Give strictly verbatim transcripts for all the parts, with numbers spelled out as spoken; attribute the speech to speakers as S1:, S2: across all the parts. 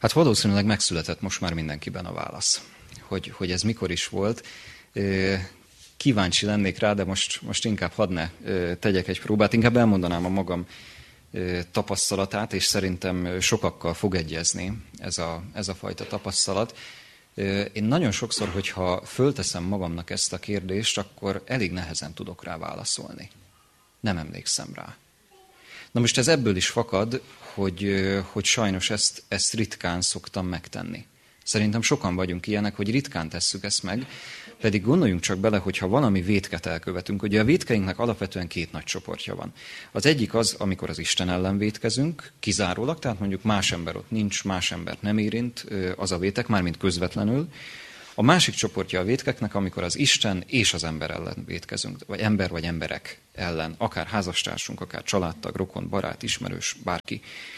S1: Hát valószínűleg megszületett most már mindenkiben a válasz, hogy, hogy ez mikor is volt. Kíváncsi lennék rá, de most, most inkább hadd ne tegyek egy próbát, inkább elmondanám a magam tapasztalatát, és szerintem sokakkal fog egyezni ez a, ez a fajta tapasztalat. Én nagyon sokszor, hogyha fölteszem magamnak ezt a kérdést, akkor elég nehezen tudok rá válaszolni. Nem emlékszem rá. Na most ez ebből is fakad, hogy, hogy sajnos ezt, ezt ritkán szoktam megtenni. Szerintem sokan vagyunk ilyenek, hogy ritkán tesszük ezt meg, pedig gondoljunk csak bele, hogyha valami vétket elkövetünk. Ugye a vétkeinknek alapvetően két nagy csoportja van. Az egyik az, amikor az Isten ellen vétkezünk, kizárólag, tehát mondjuk más ember ott nincs, más embert nem érint az a vétek, mármint közvetlenül. A másik csoportja a vétkeknek, amikor az Isten és az ember ellen vétkezünk, vagy ember vagy emberek ellen, akár házastársunk, akár családtag, rokon, barát, ismerős, bárki.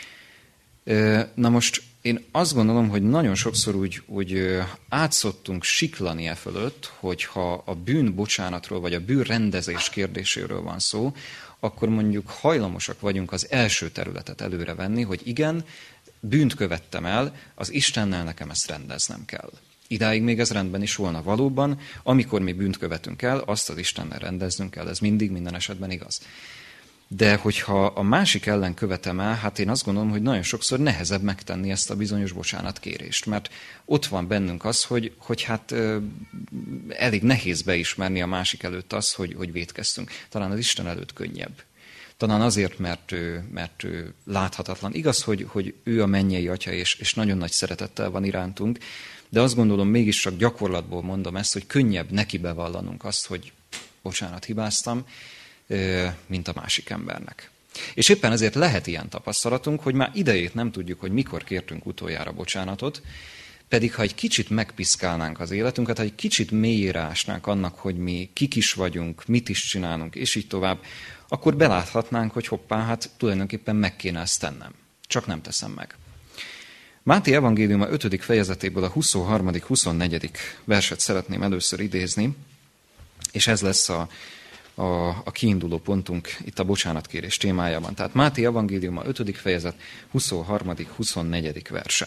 S1: Na most én azt gondolom, hogy nagyon sokszor úgy, úgy átszottunk siklani e fölött, hogyha a bűn bocsánatról, vagy a bűn rendezés kérdéséről van szó, akkor mondjuk hajlamosak vagyunk az első területet előrevenni, hogy igen, bűnt követtem el, az Istennel nekem ezt rendeznem kell. Idáig még ez rendben is volna valóban, amikor mi bűnt követünk el, azt az Istennel rendeznünk kell, ez mindig, minden esetben igaz. De hogyha a másik ellen követem el, hát én azt gondolom, hogy nagyon sokszor nehezebb megtenni ezt a bizonyos bocsánatkérést, mert ott van bennünk az, hogy, hogy hát ö, elég nehéz beismerni a másik előtt az, hogy, hogy vétkeztünk. Talán az Isten előtt könnyebb. Talán azért, mert ő, mert ő láthatatlan. Igaz, hogy, hogy ő a mennyei atya, és, és nagyon nagy szeretettel van irántunk, de azt gondolom, mégiscsak gyakorlatból mondom ezt, hogy könnyebb neki bevallanunk azt, hogy bocsánat, hibáztam, mint a másik embernek. És éppen ezért lehet ilyen tapasztalatunk, hogy már idejét nem tudjuk, hogy mikor kértünk utoljára bocsánatot, pedig ha egy kicsit megpiszkálnánk az életünket, ha egy kicsit mélyére ásnánk annak, hogy mi kik is vagyunk, mit is csinálunk, és így tovább, akkor beláthatnánk, hogy hoppá, hát tulajdonképpen meg kéne ezt tennem. Csak nem teszem meg. Máté evangéliuma ötödik fejezetéből a huszonharmadik huszonnegyedik verset szeretném először idézni, és ez lesz a A, a kiinduló pontunk itt a bocsánatkérés témájában. Tehát Máté evangéliuma ötödik fejezet huszonharmadik huszonnegyedik verse.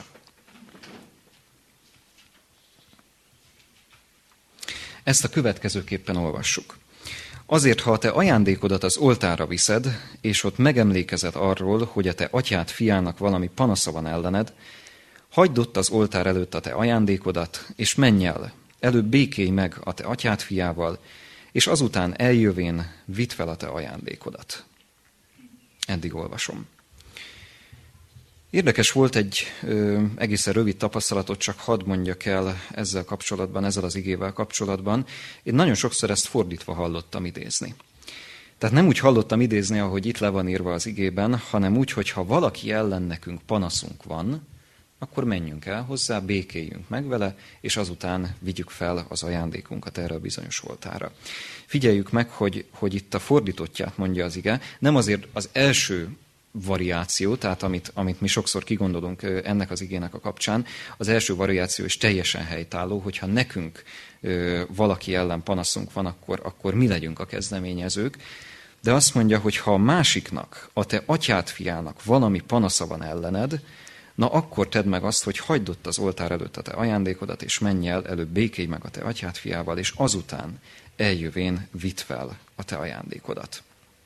S1: Ezt a következőképpen olvassuk. Azért, ha a te ajándékodat az oltárra viszed, és ott megemlékezed arról, hogy a te atyád fiának valami panasza van ellened, hagyd ott az oltár előtt a te ajándékodat, és menj el, előbb békélj meg a te atyád fiával, és azután eljövén vidd fel a te ajándékodat. Eddig olvasom. Érdekes volt egy ö, egészen rövid tapasztalatot, csak hadd mondjak el ezzel kapcsolatban, ezzel az igével kapcsolatban. Én nagyon sokszor ezt fordítva hallottam idézni. Tehát nem úgy hallottam idézni, ahogy itt le van írva az igében, hanem úgy, hogy ha valaki ellen nekünk panaszunk van, akkor menjünk el hozzá, békéljünk meg vele, és azután vigyük fel az ajándékunkat erre a bizonyos oltára. Figyeljük meg, hogy, hogy itt a fordítottját mondja az ige, nem azért az első variáció, tehát amit, amit mi sokszor kigondolunk ennek az igének a kapcsán, az első variáció is teljesen helytálló, hogyha nekünk valaki ellen panaszunk van, akkor, akkor mi legyünk a kezdeményezők, de azt mondja, hogy ha a másiknak, a te atyád fiának valami panasza van ellened, na akkor tedd meg azt, hogy hagyd ott az oltár előtt a te ajándékodat, és menj el, előbb békélj meg a te atyád fiával, és azután eljövén vidd fel a te ajándékodat.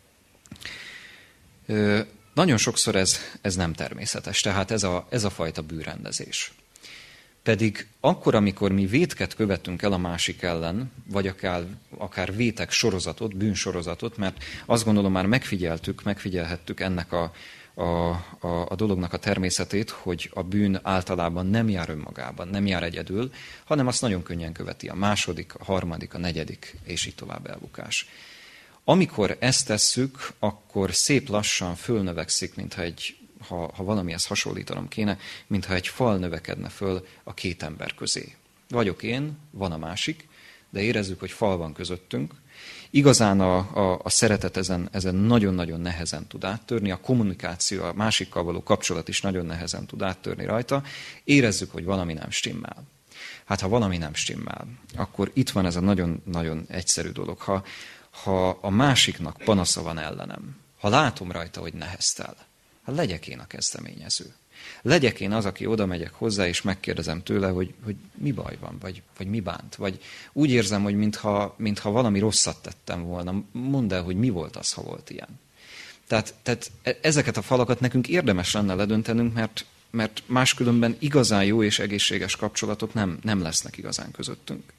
S1: Ö, nagyon sokszor ez, ez nem természetes, tehát ez a, ez a fajta bűnrendezés. Pedig akkor, amikor mi vétket követünk el a másik ellen, vagy akár, akár vétek sorozatot, bűnsorozatot, mert azt gondolom már megfigyeltük, megfigyelhettük ennek a A, a, a dolognak a természetét, hogy a bűn általában nem jár önmagában, nem jár egyedül, hanem azt nagyon könnyen követi a második, a harmadik, a negyedik, és így tovább elbukás. Amikor ezt tesszük, akkor szép lassan fölnövekszik, mintha egy, ha, ha valamihez hasonlítanom kéne, mintha egy fal növekedne föl a két ember közé. Vagyok én, van a másik, de érezzük, hogy fal van közöttünk. Igazán a, a, a szeretet ezen, ezen nagyon-nagyon nehezen tud áttörni, a kommunikáció, a másikkal való kapcsolat is nagyon nehezen tud áttörni rajta. Érezzük, hogy valami nem stimmel. Hát ha valami nem stimmel, akkor itt van ez a nagyon-nagyon egyszerű dolog. Ha, ha a másiknak panasza van ellenem, ha látom rajta, hogy neheztel, Hát legyek én a kezdeményező. Legyek én az, aki oda megyek hozzá, és megkérdezem tőle, hogy, hogy mi baj van, vagy, vagy mi bánt. Vagy úgy érzem, hogy mintha, mintha valami rosszat tettem volna. Mondd el, hogy mi volt az, ha volt ilyen. Tehát, tehát ezeket a falakat nekünk érdemes lenne ledöntenünk, mert, mert máskülönben igazán jó és egészséges kapcsolatok nem, nem lesznek igazán közöttünk.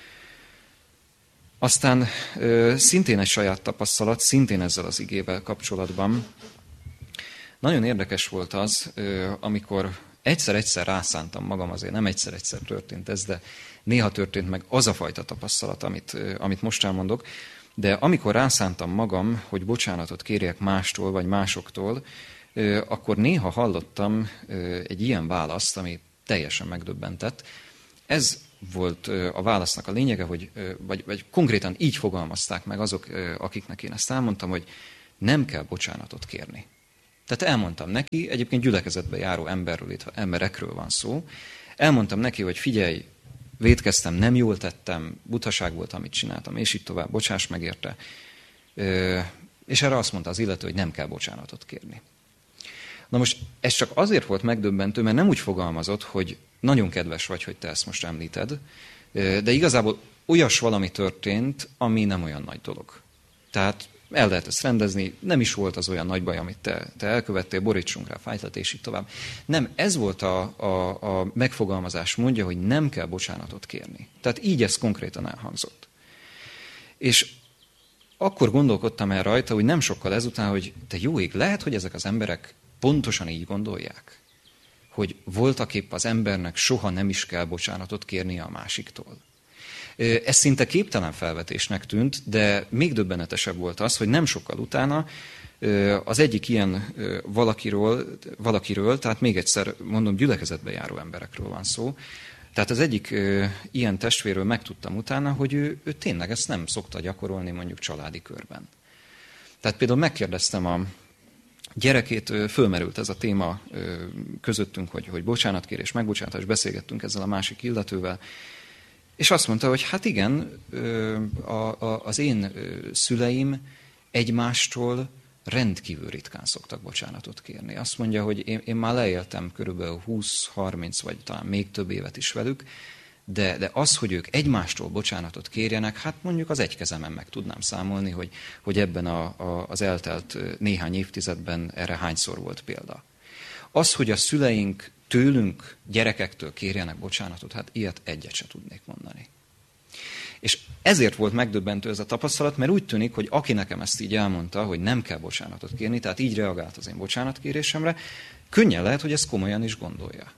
S1: Aztán ö, szintén egy saját tapasztalat, szintén ezzel az igével kapcsolatban. Nagyon érdekes volt az, ö, amikor egyszer-egyszer rászántam magam, azért nem egyszer-egyszer történt ez, de néha történt meg az a fajta tapasztalat, amit, ö, amit most elmondok, de amikor rászántam magam, hogy bocsánatot kérjek mástól vagy másoktól, ö, akkor néha hallottam ö, egy ilyen választ, ami teljesen megdöbbentett. Ez volt a válasznak a lényege, hogy, vagy, vagy konkrétan így fogalmazták meg azok, akiknek én ezt elmondtam, hogy nem kell bocsánatot kérni. Tehát elmondtam neki, egyébként gyülekezetbe járó emberről, itt emberekről van szó, elmondtam neki, hogy figyelj, vétkeztem, nem jól tettem, butaság volt, amit csináltam, és így tovább, bocsáss meg érte. És erre azt mondta az illető, hogy nem kell bocsánatot kérni. Na most ez csak azért volt megdöbbentő, mert nem úgy fogalmazott, hogy nagyon kedves vagy, hogy te ezt most említed, de igazából olyas valami történt, ami nem olyan nagy dolog. Tehát el lehet ezt rendezni, nem is volt az olyan nagy baj, amit te, te elkövettél, borítsunk rá fájtlat, és így tovább. Nem, ez volt a, a, a megfogalmazás módja, hogy nem kell bocsánatot kérni. Tehát így ez konkrétan elhangzott. És akkor gondolkodtam el rajta, hogy nem sokkal ezután, hogy te jó ég, lehet, hogy ezek az emberek pontosan így gondolják, hogy voltaképp az embernek soha nem is kell bocsánatot kérnie a másiktól. Ez szinte képtelen felvetésnek tűnt, de még döbbenetesebb volt az, hogy nem sokkal utána az egyik ilyen valakiről, valakiről, tehát még egyszer mondom, gyülekezetbe járó emberekről van szó, tehát az egyik ilyen testvérről megtudtam utána, hogy ő, ő tényleg ezt nem szokta gyakorolni mondjuk családi körben. Tehát például megkérdeztem a gyerekét, fölmerült ez a téma közöttünk, hogy, hogy bocsánatkérés, megbocsánatás, beszélgettünk ezzel a másik illetővel, és azt mondta, hogy hát igen, a, a, az én szüleim egymástól rendkívül ritkán szoktak bocsánatot kérni. Azt mondja, hogy én, én már leéltem körülbelül húsz-harminc, vagy talán még több évet is velük, de, de az, hogy ők egymástól bocsánatot kérjenek, hát mondjuk az egy kezemen meg tudnám számolni, hogy, hogy ebben a, a, az eltelt néhány évtizedben erre hányszor volt példa. Az, hogy a szüleink tőlünk, gyerekektől kérjenek bocsánatot, hát ilyet egyet se tudnék mondani. És ezért volt megdöbbentő ez a tapasztalat, mert úgy tűnik, hogy aki nekem ezt így elmondta, hogy nem kell bocsánatot kérni, tehát így reagált az én bocsánatkérésemre, könnyen lehet, hogy ezt komolyan is gondolja.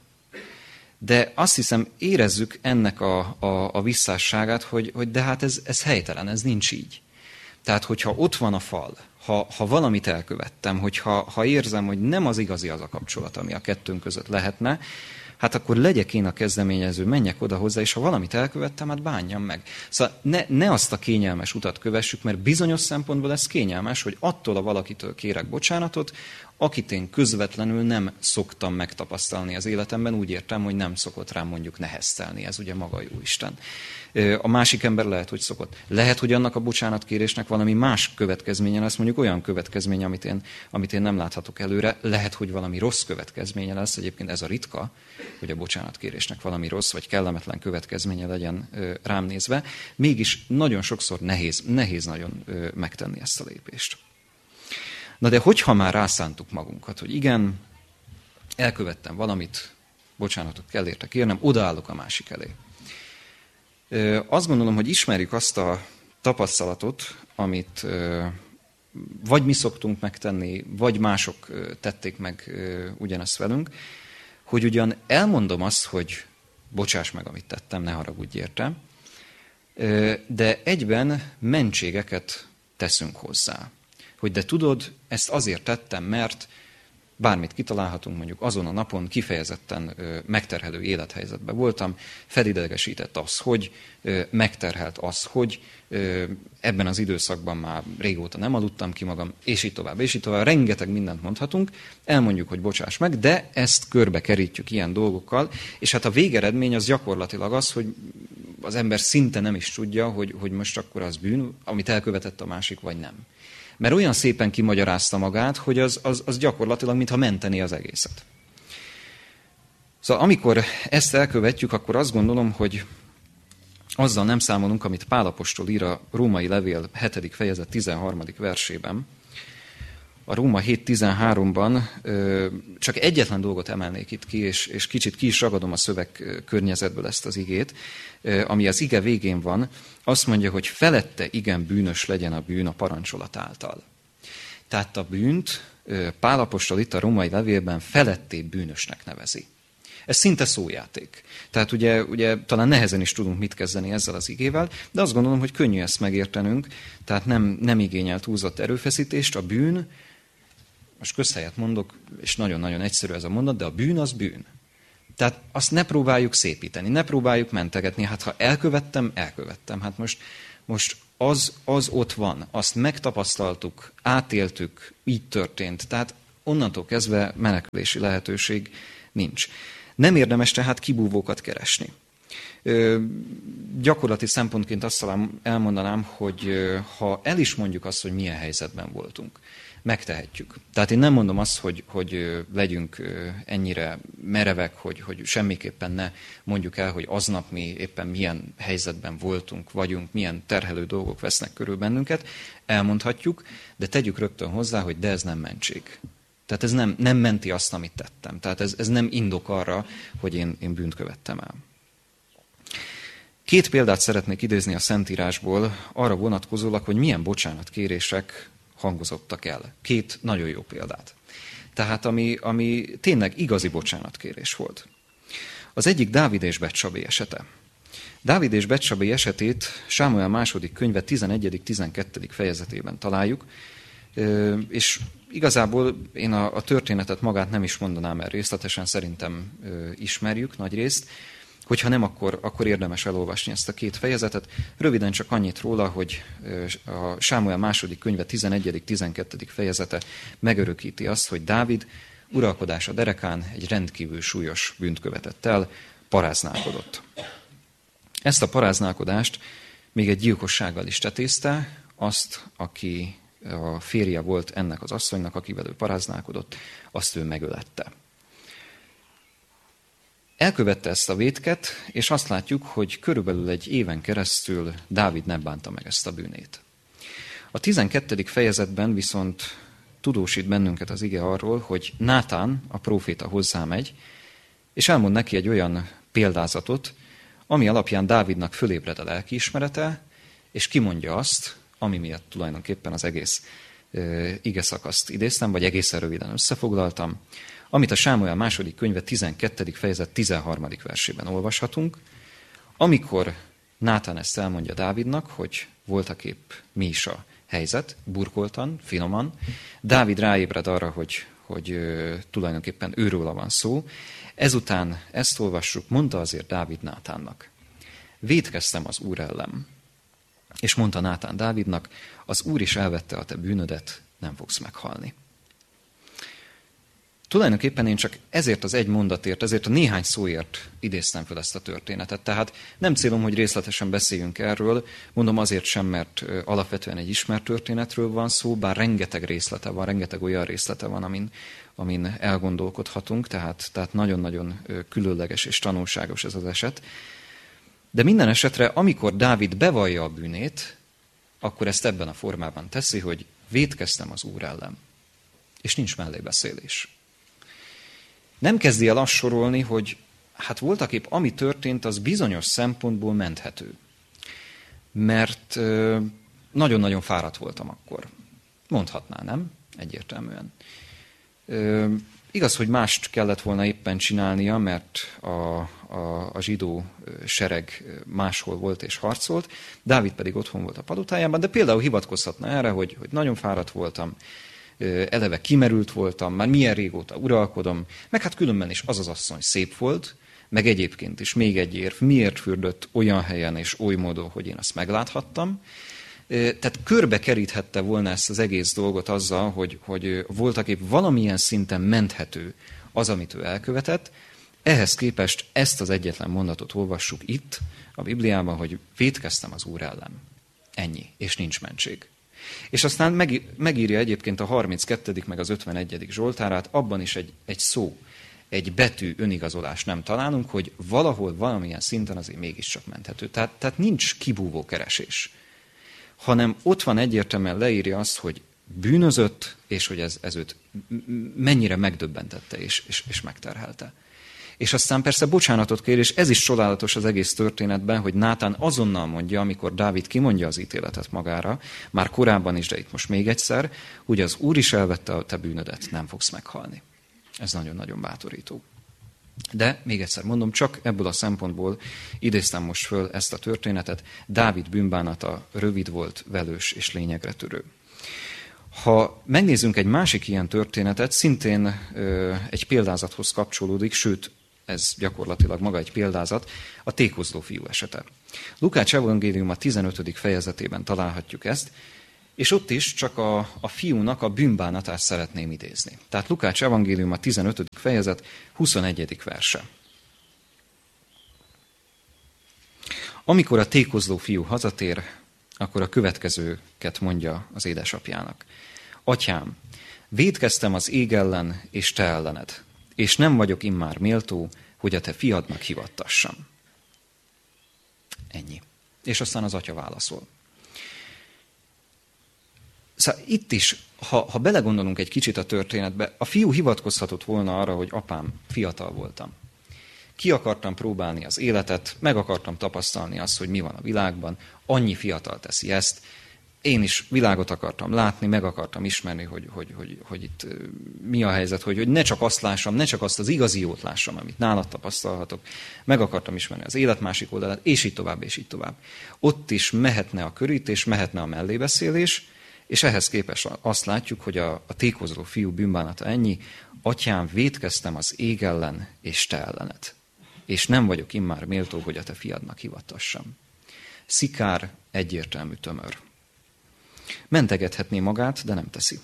S1: De azt hiszem, érezzük ennek a, a, a visszásságát, hogy, hogy de hát ez, ez helytelen, ez nincs így. Tehát, hogyha ott van a fal, ha, ha valamit elkövettem, hogyha ha érzem, hogy nem az igazi az a kapcsolat, ami a kettőnk között lehetne, hát akkor legyek én a kezdeményező, menjek oda hozzá, és ha valamit elkövettem, hát bánjam meg. Szóval ne, ne azt a kényelmes utat kövessük, mert bizonyos szempontból ez kényelmes, hogy attól a valakitől kérek bocsánatot, akit én közvetlenül nem szoktam megtapasztalni az életemben, úgy értem, hogy nem szokott rám mondjuk neheztelni, ez ugye maga Jóisten. A másik ember lehet, hogy szokott. Lehet, hogy annak a bocsánatkérésnek valami más következménye lesz, mondjuk olyan következménye, amit én, amit én nem láthatok előre. Lehet, hogy valami rossz következménye lesz, egyébként ez a ritka, hogy a bocsánatkérésnek valami rossz vagy kellemetlen következménye legyen rám nézve. Mégis nagyon sokszor nehéz, nehéz nagyon megtenni ezt a lépést. Na de hogyha már rászántuk magunkat, hogy igen, elkövettem valamit, bocsánatot kell érte kérnem, odaállok a másik elé. Azt gondolom, hogy ismerjük azt a tapasztalatot, amit vagy mi szoktunk megtenni, vagy mások tették meg ugyanezt velünk, hogy ugyan elmondom azt, hogy bocsáss meg, amit tettem, ne haragudj érte, de egyben mentségeket teszünk hozzá. Hogy de tudod, ezt azért tettem, mert bármit kitalálhatunk, mondjuk azon a napon kifejezetten ö, megterhelő élethelyzetben voltam, felidegesített az, hogy ö, megterhelt az, hogy ö, ebben az időszakban már régóta nem aludtam ki magam, és így tovább, és így tovább. Rengeteg mindent mondhatunk, elmondjuk, hogy bocsáss meg, de ezt körbe kerítjük ilyen dolgokkal, és hát a végeredmény az gyakorlatilag az, hogy az ember szinte nem is tudja, hogy, hogy most akkor az bűn, amit elkövetett a másik, vagy nem. Mert olyan szépen kimagyarázta magát, hogy az, az, az gyakorlatilag mintha menteni az egészet. Szóval amikor ezt elkövetjük, akkor azt gondolom, hogy azzal nem számolunk, amit Pál apostol ír a Római levél hetedik fejezet tizenharmadik versében. A Róma hét tizenháromban csak egyetlen dolgot emelnék itt ki, és, és kicsit ki is ragadom a szöveg környezetből ezt az igét, ami az ige végén van, azt mondja, hogy felette igen bűnös legyen a bűn a parancsolat által. Tehát a bűnt Pál apostol itt a Római levélben feletté bűnösnek nevezi. Ez szinte szójáték. Tehát ugye, ugye talán nehezen is tudunk mit kezdeni ezzel az igével, de azt gondolom, hogy könnyű ezt megértenünk, tehát nem, nem igényel túlzott erőfeszítést. A bűn, most közhelyet mondok, és nagyon-nagyon egyszerű ez a mondat, de a bűn az bűn. Tehát azt ne próbáljuk szépíteni, ne próbáljuk mentegetni. Hát ha elkövettem, elkövettem. Hát most, most az, az ott van, azt megtapasztaltuk, átéltük, így történt. Tehát onnantól kezdve menekülési lehetőség nincs. Nem érdemes tehát kibúvókat keresni. Ö, gyakorlati szempontként azt elmondanám, hogy ha el is mondjuk azt, hogy milyen helyzetben voltunk, megtehetjük. Tehát én nem mondom azt, hogy, hogy legyünk ennyire merevek, hogy, hogy semmiképpen ne mondjuk el, hogy aznap mi éppen milyen helyzetben voltunk, vagyunk, milyen terhelő dolgok vesznek körül bennünket. Elmondhatjuk, de tegyük rögtön hozzá, hogy de ez nem mentség. Tehát ez nem, nem menti azt, amit tettem. Tehát ez, ez nem indok arra, hogy én, én bűnt követtem el. Két példát szeretnék idézni a Szentírásból, arra vonatkozólag, hogy milyen bocsánatkérések hangozottak el. Két nagyon jó példát. Tehát ami, ami tényleg igazi bocsánatkérés volt. Az egyik Dávid és Betsabé esete. Dávid és Betsabé esetét Sámuel második könyve tizenegyedik-tizenkettedik fejezetében találjuk, és igazából én a, a történetet magát nem is mondanám el részletesen, szerintem ö, ismerjük nagy részt. Hogyha nem, akkor, akkor érdemes elolvasni ezt a két fejezetet. Röviden csak annyit róla, hogy ö, a Sámuel második könyve tizenegyedik-tizenkettedik fejezete megörökíti azt, hogy Dávid uralkodása derekán egy rendkívül súlyos bűnt követett el, paráználkodott. Ezt a paráználkodást még egy gyilkossággal is tetézte, azt, aki a férje volt ennek az asszonynak, akivel ő paráználkodott, azt ő megölette. Elkövette ezt a vétket, és azt látjuk, hogy körülbelül egy éven keresztül Dávid nem bánta meg ezt a bűnét. A tizenkettedik fejezetben viszont tudósít bennünket az ige arról, hogy Nátán, a próféta hozzámegy, és elmond neki egy olyan példázatot, ami alapján Dávidnak fölébred a lelkiismerete, és kimondja azt, ami miatt tulajdonképpen az egész e, ige szakaszt idéztem, vagy egészen röviden összefoglaltam, amit a Sámuel második könyve tizenkettedik fejezet tizenharmadik versében olvashatunk, amikor Nátán ezt elmondja Dávidnak, hogy voltaképp mi is a helyzet, burkoltan, finoman. Dávid ráébred arra, hogy, hogy ö, tulajdonképpen őróla van szó. Ezután ezt olvassuk, mondta azért Dávid Nátánnak: vétkeztem az Úr ellen. És mondta Nátán Dávidnak: az Úr is elvette a te bűnödet, nem fogsz meghalni. Tulajdonképpen én csak ezért az egy mondatért, ezért a néhány szóért idéztem fel ezt a történetet. Tehát nem célom, hogy részletesen beszéljünk erről, mondom azért sem, mert alapvetően egy ismert történetről van szó, bár rengeteg részlete van, rengeteg olyan részlete van, amin, amin elgondolkodhatunk, tehát, tehát nagyon-nagyon különleges és tanulságos ez az eset. De minden esetre, amikor Dávid bevallja a bűnét, akkor ezt ebben a formában teszi, hogy vétkeztem az Úr ellen. És nincs mellébeszélés. Nem kezdi el azt sorolni, hogy hát voltaképp ami történt, az bizonyos szempontból menthető. Mert ö, nagyon-nagyon fáradt voltam akkor. Mondhatná, nem? Egyértelműen. Ö, igaz, hogy mást kellett volna éppen csinálnia, mert a, a, a zsidó sereg máshol volt és harcolt, Dávid pedig otthon volt a palotájában, de például hivatkozhatna erre, hogy, hogy nagyon fáradt voltam, eleve kimerült voltam, már milyen régóta uralkodom, meg hát különben is az az asszony szép volt, meg egyébként is még egy érv, miért fürdött olyan helyen és oly módon, hogy én azt megláthattam. Tehát körbe keríthette volna ezt az egész dolgot azzal, hogy, hogy voltaképp valamilyen szinten menthető az, amit ő elkövetett. Ehhez képest ezt az egyetlen mondatot olvassuk itt a Bibliában, hogy vétkeztem az Úr ellen. Ennyi, és nincs mentség. És aztán meg, megírja egyébként a harminckettedik meg az ötvenegyedik Zsoltárát, abban is egy, egy szó, egy betű önigazolás nem találunk, hogy valahol, valamilyen szinten azért mégiscsak menthető. Tehát, tehát nincs kibúvó keresés, hanem ott van egyértelműen leírja azt, hogy bűnözött, és hogy ez, ez őt mennyire megdöbbentette és, és, és megterhelte. És aztán persze bocsánatot kér, és ez is csodálatos az egész történetben, hogy Nátán azonnal mondja, amikor Dávid kimondja az ítéletet magára, már korábban is, de itt most még egyszer, hogy az Úr is elvette a te bűnödet, nem fogsz meghalni. Ez nagyon-nagyon bátorító. De még egyszer mondom, csak ebből a szempontból idéztem most föl ezt a történetet. Dávid bűnbánata rövid volt, velős és lényegre törő. Ha megnézzünk egy másik ilyen történetet, szintén ö, egy példázathoz kapcsolódik, sőt, ez gyakorlatilag maga egy példázat, a tékozló fiú esete. Lukács evangéliuma tizenötödik fejezetében találhatjuk ezt, és ott is csak a, a fiúnak a bűnbánatát szeretném idézni. Tehát Lukács evangéliuma tizenötödik fejezet huszonegyedik verse. Amikor a tékozló fiú hazatér, akkor a következőket mondja az édesapjának. Atyám, vétkeztem az ég ellen és te ellened, és nem vagyok immár méltó, hogy a te fiadnak hivattassam. Ennyi. És aztán az atya válaszol. Szóval itt is, ha, ha belegondolunk egy kicsit a történetbe, a fiú hivatkozhatott volna arra, hogy apám, fiatal voltam. Ki akartam próbálni az életet, meg akartam tapasztalni azt, hogy mi van a világban, annyi fiatal teszi ezt, én is világot akartam látni, meg akartam ismerni, hogy, hogy, hogy, hogy itt mi a helyzet, hogy, hogy ne csak azt lássam, ne csak azt az igazi jót lássam, amit nálad tapasztalhatok, meg akartam ismerni az élet másik oldalát, és így tovább, és így tovább. Ott is mehetne a körítés, mehetne a mellébeszélés, és ehhez képest azt látjuk, hogy a, a tékozló fiú bűnbánata ennyi, atyám, vétkeztem az ég ellen, és te ellened, és nem vagyok immár méltó, hogy a te fiadnak hivattassam. Szikár, egyértelmű, tömör. Mentegethetné magát, de nem teszi.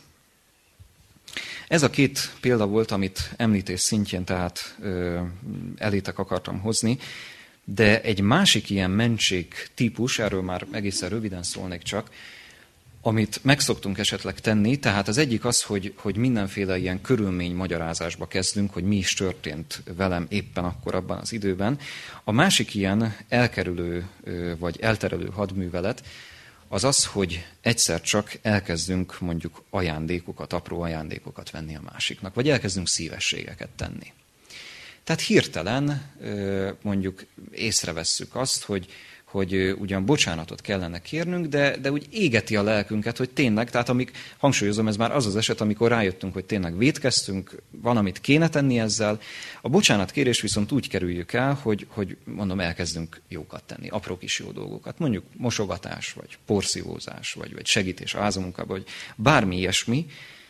S1: Ez a két példa volt, amit említés szintjén tehát ö, elétek akartam hozni, de egy másik ilyen mentség típus, erről már egészen röviden szólnék csak, amit megszoktunk esetleg tenni, tehát az egyik az, hogy, hogy mindenféle ilyen körülmény magyarázásba kezdünk, hogy mi is történt velem éppen akkor abban az időben. A másik ilyen elkerülő vagy elterelő hadművelet az az, hogy egyszer csak elkezdünk mondjuk ajándékokat, apró ajándékokat venni a másiknak, vagy elkezdünk szívességeket tenni. Tehát hirtelen mondjuk észrevesszük azt, hogy hogy ugyan bocsánatot kellene kérnünk, de, de úgy égeti a lelkünket, hogy tényleg, tehát amik, hangsúlyozom, ez már az az eset, amikor rájöttünk, hogy tényleg vétkeztünk, van, amit kéne tenni ezzel. A bocsánatkérés viszont úgy kerüljük el, hogy, hogy mondom, elkezdünk jókat tenni, apró kis jó dolgokat. Mondjuk mosogatás, vagy porszívózás, vagy, vagy segítés a házamunkában, vagy bármi ilyesmi.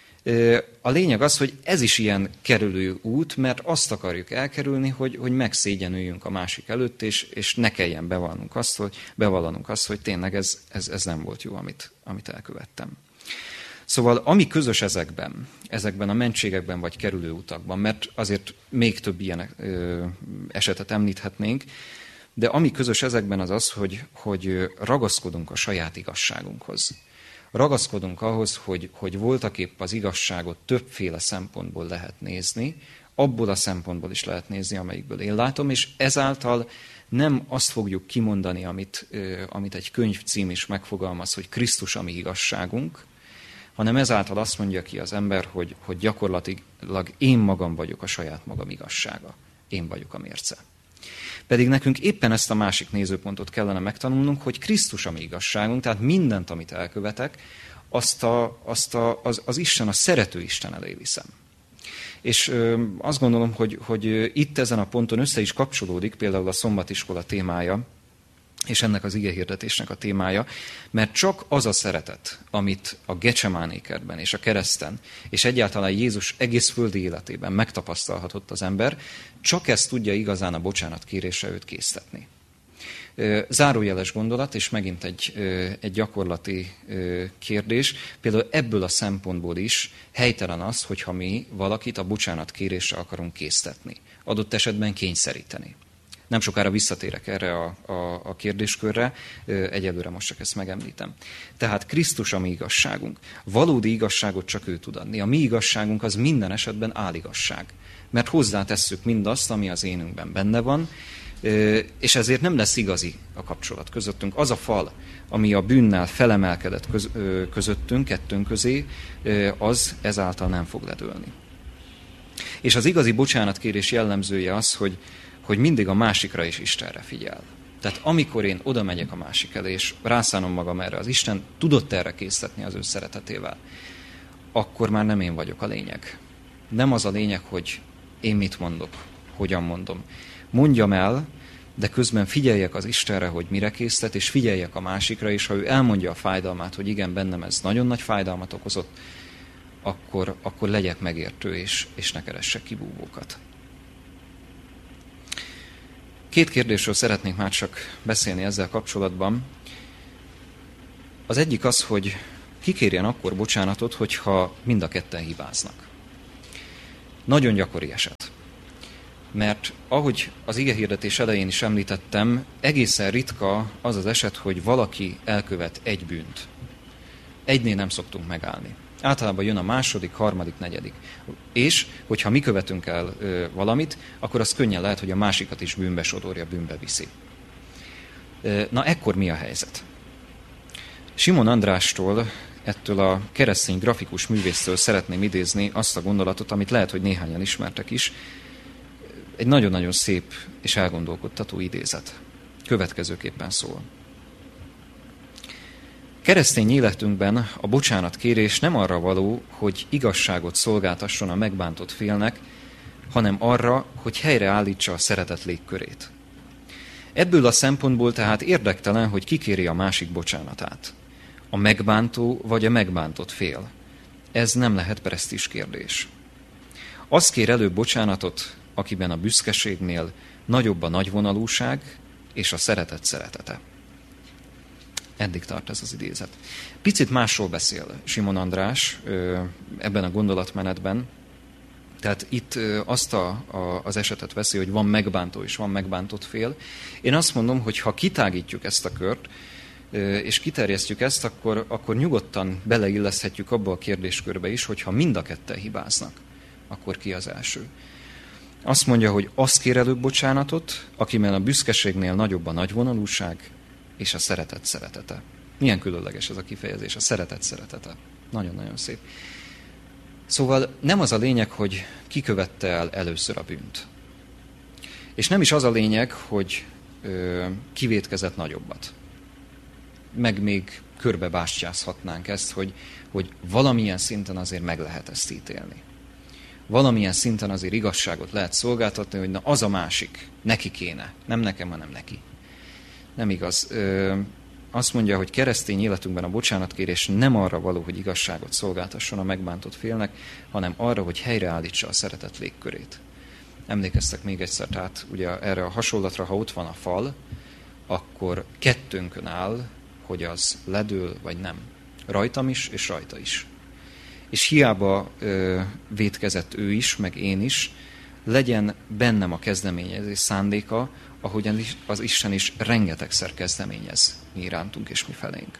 S1: A lényeg az, hogy ez is ilyen kerülő út, mert azt akarjuk elkerülni, hogy, hogy megszégyenüljünk a másik előtt, és, és ne kelljen bevallanunk azt, hogy, bevallanunk azt, hogy tényleg ez, ez, ez nem volt jó, amit, amit elkövettem. Szóval ami közös ezekben, ezekben a mentségekben vagy kerülő utakban, mert azért még több ilyen ö, esetet említhetnénk, de ami közös ezekben az az, hogy, hogy ragaszkodunk a saját igazságunkhoz. Ragaszkodunk ahhoz, hogy, hogy voltaképp az igazságot többféle szempontból lehet nézni, abból a szempontból is lehet nézni, amelyikből én látom, és ezáltal nem azt fogjuk kimondani, amit, amit egy könyvcím is megfogalmaz, hogy Krisztus a mi igazságunk, hanem ezáltal azt mondja ki az ember, hogy, hogy gyakorlatilag én magam vagyok a saját magam igazsága. Én vagyok a mérce. Pedig nekünk éppen ezt a másik nézőpontot kellene megtanulnunk, hogy Krisztus a mi igazságunk, tehát mindent, amit elkövetek, azt, a, azt a, az, az Isten, a szerető Isten elé viszem. És ö, azt gondolom, hogy, hogy itt ezen a ponton össze is kapcsolódik például a szombatiskola témája, és ennek az igehirdetésnek a témája, mert csak az a szeretet, amit a Gecsemáné kertben és a kereszten, és egyáltalán Jézus egész földi életében megtapasztalhatott az ember, csak ezt tudja igazán a bocsánat kérése őt késztetni. Zárójeles gondolat, és megint egy, egy gyakorlati kérdés. Például ebből a szempontból is helytelen az, hogyha mi valakit a bocsánat kérésre akarunk késztetni. Adott esetben kényszeríteni. Nem sokára visszatérek erre a, a, a kérdéskörre, egyelőre most csak ezt megemlítem. Tehát Krisztus a mi igazságunk. Valódi igazságot csak ő tud adni. A mi igazságunk az minden esetben áligazság. Mert hozzátesszük mindazt, ami az énünkben benne van, és ezért nem lesz igazi a kapcsolat közöttünk. Az a fal, ami a bűnnel felemelkedett közöttünk, kettőnk közé, az ezáltal nem fog ledőlni. És az igazi bocsánatkérés jellemzője az, hogy, hogy mindig a másikra is Istenre figyel. Tehát amikor én oda megyek a másik elé, és rászánom magam erre, az Isten tudott erre késztetni az ő szeretetével, akkor már nem én vagyok a lényeg. Nem az a lényeg, hogy én mit mondok, hogyan mondom. Mondjam el, de közben figyeljek az Istenre, hogy mire késztet, és figyeljek a másikra, és ha ő elmondja a fájdalmát, hogy igen, bennem ez nagyon nagy fájdalmat okozott, akkor, akkor legyek megértő, és, és ne keressek kibúvókat. Két kérdésről szeretnék már csak beszélni ezzel kapcsolatban. Az egyik az, hogy ki kérjen akkor bocsánatot, hogyha mind a ketten hibáznak. Nagyon gyakori eset. Mert ahogy az igehirdetés elején is említettem, egészen ritka az az eset, hogy valaki elkövet egy bűnt. Egynél nem szoktunk megállni. Általában jön a második, harmadik, negyedik. És, hogyha mi követünk el ö, valamit, akkor az könnyen lehet, hogy a másikat is bűnbe sodorja, bűnbe viszi. Na, ekkor mi a helyzet? Simon Andrástól, ettől a keresztény grafikus művésztől szeretném idézni azt a gondolatot, amit lehet, hogy néhányan ismertek is. Egy nagyon-nagyon szép és elgondolkodtató idézet. Következőképpen szól. Keresztény életünkben a bocsánatkérés nem arra való, hogy igazságot szolgáltasson a megbántott félnek, hanem arra, hogy helyreállítsa a szeretet légkörét. Ebből a szempontból tehát érdektelen, hogy ki kéri a másik bocsánatát. A megbántó vagy a megbántott fél. Ez nem lehet presztízs kérdés. Az kér előbb bocsánatot, akiben a büszkeségnél nagyobb a nagyvonalúság és a szeretet szeretete. Eddig tart ez az idézet. Picit másról beszél Simon András ebben a gondolatmenetben. Tehát itt azt a, a, az esetet veszi, hogy van megbántó és van megbántott fél. Én azt mondom, hogy ha kitágítjuk ezt a kört, és kiterjesztjük ezt, akkor, akkor nyugodtan beleilleszthetjük abba a kérdéskörbe is, hogyha mind a ketten hibáznak, akkor ki az első. Azt mondja, hogy azt kér előbb bocsánatot, akiben a büszkeségnél nagyobb a nagyvonalúság és a szeretet szeretete. Milyen különleges ez a kifejezés, a szeretet szeretete. Nagyon-nagyon szép. Szóval nem az a lényeg, hogy ki követte el először a bűnt. És nem is az a lényeg, hogy ö, kivétkezett nagyobbat. Meg még körbebástyázhatnánk ezt, hogy, hogy valamilyen szinten azért meg lehet ezt ítélni. Valamilyen szinten azért igazságot lehet szolgáltatni, hogy na az a másik, neki kéne, nem nekem, hanem neki. Nem igaz. Ö, azt mondja, hogy keresztény életünkben a bocsánatkérés nem arra való, hogy igazságot szolgáltasson a megbántott félnek, hanem arra, hogy helyreállítsa a szeretet légkörét. Emlékeztek még egyszer, tehát ugye erre a hasonlatra, ha ott van a fal, akkor kettőnkön áll, hogy az ledől vagy nem. Rajtam is, és rajta is. És hiába ö, vétkezett ő is, meg én is, legyen bennem a kezdeményezés szándéka, ahogyan az Isten is rengetegszer kezdeményez mi irántunk és mi felénk.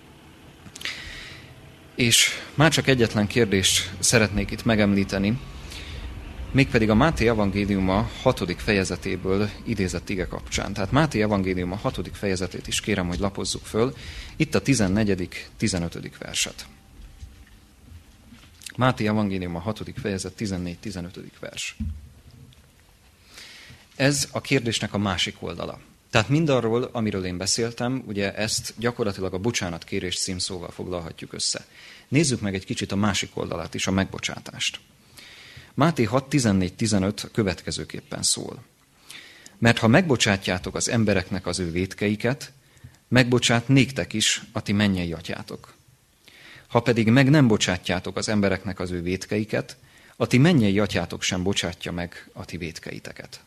S1: És már csak egyetlen kérdést szeretnék itt megemlíteni, mégpedig a Máté evangéliuma hatodik fejezetéből idézett ige kapcsán. Tehát Máté evangéliuma hatodik fejezetét is kérem, hogy lapozzuk föl. Itt a tizennegyedik tizenötödik verset. Máté evangéliuma hatodik fejezet tizennégy tizenötödik vers. Ez a kérdésnek a másik oldala. Tehát mindarról, amiről én beszéltem, ugye ezt gyakorlatilag a bocsánatkérés címszóval foglalhatjuk össze. Nézzük meg egy kicsit a másik oldalát is, a megbocsátást. Máté hat tizennégy tizenöt következőképpen szól. Mert ha megbocsátjátok az embereknek az ő vétkeiket, megbocsát néktek is a ti mennyei atyátok. Ha pedig meg nem bocsátjátok az embereknek az ő vétkeiket, a ti mennyei atyátok sem bocsátja meg a ti vétkeiteket.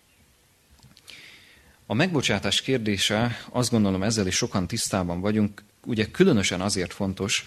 S1: A megbocsátás kérdése, azt gondolom ezzel is sokan tisztában vagyunk, ugye különösen azért fontos,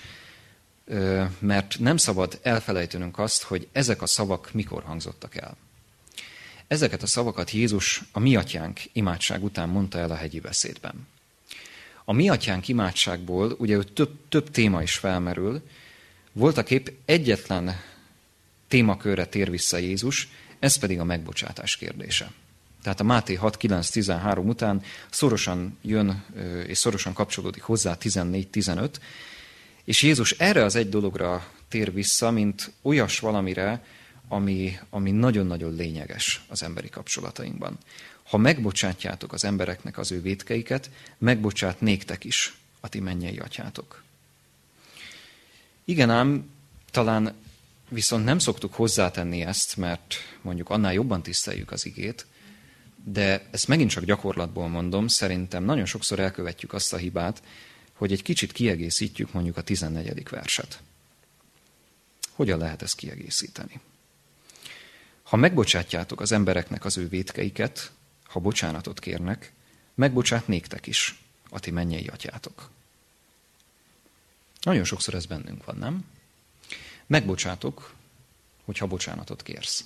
S1: mert nem szabad elfelejtenünk azt, hogy ezek a szavak mikor hangzottak el. ezeket a szavakat Jézus a Mi Atyánk imádság után mondta el a hegyi beszédben. A Mi Atyánk imádságból ugye több, több téma is felmerül, voltaképp egyetlen témakörre tér vissza Jézus, ez pedig a megbocsátás kérdése. Tehát a Máté hat kilenc tizenhárom után szorosan jön és szorosan kapcsolódik hozzá tizennégy tizenöt, és Jézus erre az egy dologra tér vissza, mint olyas valamire, ami, ami nagyon-nagyon lényeges az emberi kapcsolatainkban. Ha megbocsátjátok az embereknek az ő vétkeiket, megbocsát néktek is a ti mennyei atyátok. Igen ám, talán viszont nem szoktuk hozzátenni ezt, mert mondjuk annál jobban tiszteljük az igét, de ezt megint csak gyakorlatból mondom, szerintem nagyon sokszor elkövetjük azt a hibát, hogy egy kicsit kiegészítjük mondjuk a tizennegyedik verset. Hogyan lehet ezt kiegészíteni? Ha megbocsátjátok az embereknek az ő vétkeiket, ha bocsánatot kérnek, megbocsát néktek is a ti mennyei atyátok. Nagyon sokszor ez bennünk van, nem? Megbocsátok, hogyha bocsánatot kérsz.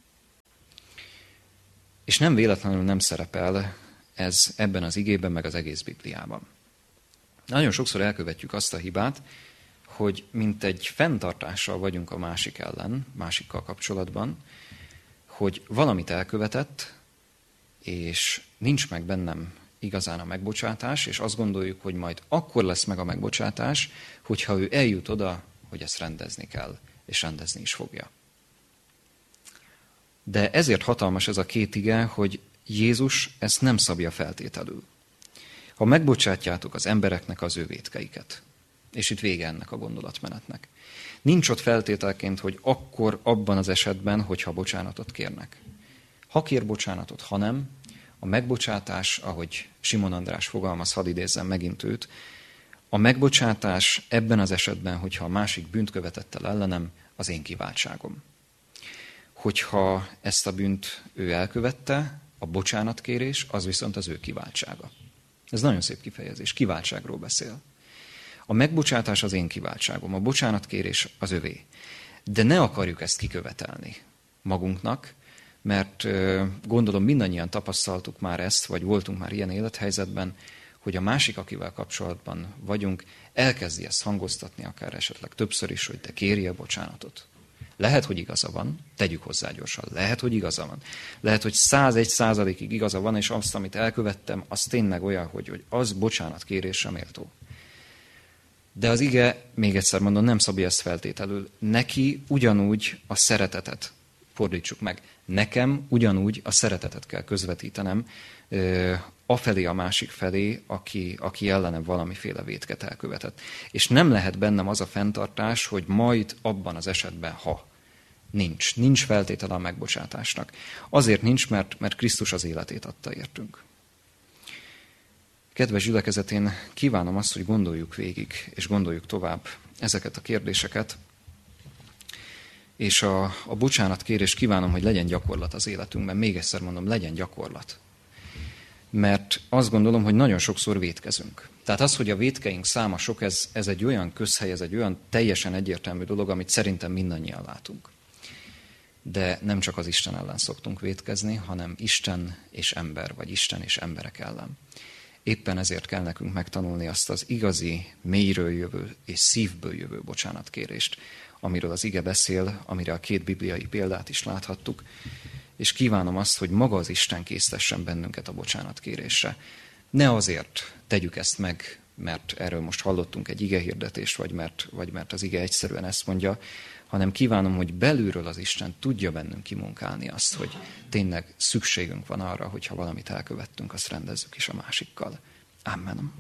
S1: És nem véletlenül nem szerepel ez ebben az igében, meg az egész Bibliában. Nagyon sokszor elkövetjük azt a hibát, hogy mint egy fenntartással vagyunk a másik ellen, másikkal kapcsolatban, hogy valamit elkövetett, és nincs meg bennem igazán a megbocsátás, és azt gondoljuk, hogy majd akkor lesz meg a megbocsátás, hogyha ő eljut oda, hogy ezt rendezni kell, és rendezni is fogja. De ezért hatalmas ez a két ige, hogy Jézus ezt nem szabja feltételül. Ha megbocsátjátok az embereknek az ő vétkeiket, és itt vége ennek a gondolatmenetnek. Nincs ott feltételként, hogy akkor abban az esetben, hogyha bocsánatot kérnek. Ha kér bocsánatot, ha nem, a megbocsátás, ahogy Simon András fogalmaz, hadd idézzem megint őt, a megbocsátás ebben az esetben, hogyha a másik bűnt követett el ellenem, az én kiváltságom. Hogyha ezt a bűnt ő elkövette, a bocsánatkérés, az viszont az ő kiváltsága. Ez nagyon szép kifejezés, kiváltságról beszél. A megbocsátás az én kiváltságom, a bocsánatkérés az övé. De ne akarjuk ezt kikövetelni magunknak, mert gondolom mindannyian tapasztaltuk már ezt, vagy voltunk már ilyen élethelyzetben, hogy a másik, akivel kapcsolatban vagyunk, elkezdi ezt hangoztatni, akár esetleg többször is, hogy te kérj a bocsánatot. Lehet, hogy igaza van, tegyük hozzá gyorsan, lehet, hogy igaza van. Lehet, hogy százegy százalékig igaza van, és azt, amit elkövettem, az tényleg olyan, hogy, hogy az bocsánat kérésre méltó. De az ige, még egyszer mondom, nem szabja ezt feltételül. Neki ugyanúgy a szeretetet, fordítsuk meg, nekem ugyanúgy a szeretetet kell közvetítenem afelé a másik felé, aki, aki ellenem valamiféle vétket elkövetett. És nem lehet bennem az a fenntartás, hogy majd abban az esetben, ha nincs, nincs feltétele a megbocsátásnak. Azért nincs, mert, mert Krisztus az életét adta értünk. Kedves gyülekezet, én kívánom azt, hogy gondoljuk végig, és gondoljuk tovább ezeket a kérdéseket, és a, a bocsánatkérés kívánom, hogy legyen gyakorlat az életünkben. Még egyszer mondom, legyen gyakorlat. Mert azt gondolom, hogy nagyon sokszor vétkezünk. Tehát az, hogy a vétkeink száma sok, ez, ez egy olyan közhely, ez egy olyan teljesen egyértelmű dolog, amit szerintem mindannyian látunk. De nem csak az Isten ellen szoktunk vétkezni, hanem Isten és ember, vagy Isten és emberek ellen. Éppen ezért kell nekünk megtanulni azt az igazi, mélyről jövő és szívből jövő bocsánatkérést, amiről az ige beszél, amire a két bibliai példát is láthattuk, és kívánom azt, hogy maga az Isten késztessen bennünket a bocsánatkérésre. Ne azért tegyük ezt meg, mert erről most hallottunk egy igehirdetést, vagy mert, vagy mert az ige egyszerűen ezt mondja, hanem kívánom, hogy belülről az Isten tudja bennünk kimunkálni azt, hogy tényleg szükségünk van arra, hogyha valamit elkövettünk, azt rendezzük is a másikkal. Amen.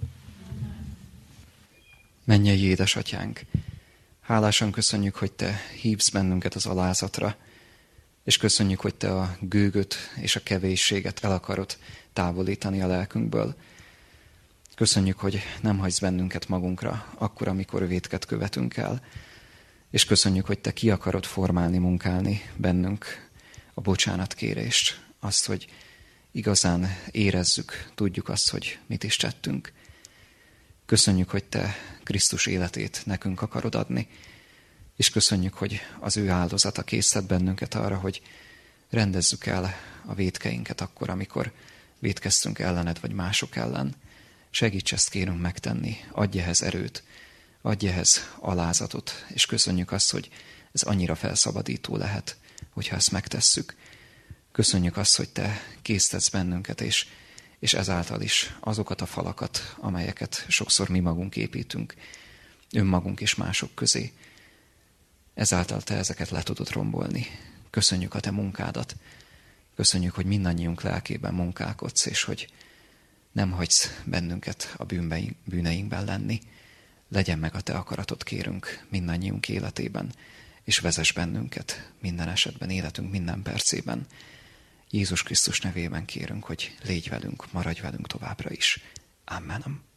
S1: Mennyei édesatyánk, hálásan köszönjük, hogy te hívsz bennünket az alázatra, és köszönjük, hogy te a gőgöt és a kevésséget el akarod távolítani a lelkünkből. Köszönjük, hogy nem hagysz bennünket magunkra, akkor, amikor vétket követünk el. És köszönjük, hogy te ki akarod formálni, munkálni bennünk a bocsánatkérést. Azt, hogy igazán érezzük, tudjuk azt, hogy mit is tettünk. Köszönjük, hogy te Krisztus életét nekünk akarod adni, és köszönjük, hogy az ő áldozata késztet bennünket arra, hogy Rendezzük el a vétkeinket akkor, amikor vétkeztünk ellened vagy mások ellen. Segíts ezt kérünk megtenni, adj ehhez erőt, adj ehhez alázatot, és köszönjük azt, hogy ez annyira felszabadító lehet, hogyha ezt megtesszük. Köszönjük azt, hogy te késztetsz bennünket, és, és ezáltal is azokat a falakat, amelyeket sokszor mi magunk építünk, önmagunk és mások közé. Ezáltal te ezeket le tudod rombolni. Köszönjük a te munkádat. Köszönjük, hogy mindannyiunk lelkében munkálkodsz, és hogy nem hagysz bennünket a bűneinkben lenni. Legyen meg a te akaratod, kérünk, mindannyiunk életében, és vezess bennünket minden esetben, életünk minden percében. Jézus Krisztus nevében kérünk, hogy légy velünk, maradj velünk továbbra is. Amen.